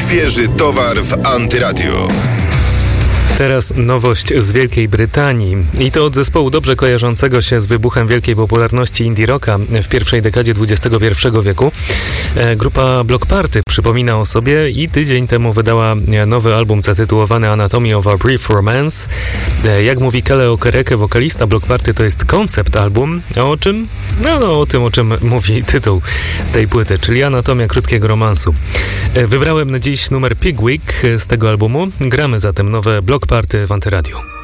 Świeży towar w Antyradiu. Teraz nowość z Wielkiej Brytanii i to od zespołu dobrze kojarzącego się z wybuchem wielkiej popularności indie rocka w pierwszej dekadzie XXI wieku. Grupa Bloc Party przypomina o sobie i tydzień temu wydała nowy album zatytułowany Anatomy of a Brief Romance. Jak mówi Kele Okereke, wokalista Bloc Party, to jest koncept album. O czym? No, o tym, o czym mówi tytuł tej płyty, czyli Anatomia krótkiego romansu. Wybrałem na dziś numer Pigweek z tego albumu. Gramy zatem nowe Bloc Party w Antyradiu.